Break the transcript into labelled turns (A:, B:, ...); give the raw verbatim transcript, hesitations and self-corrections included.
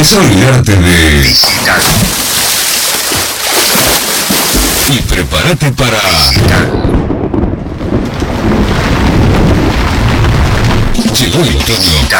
A: ¿Quieres olvidarte de digital? Y prepárate para digital. Llegó el otoño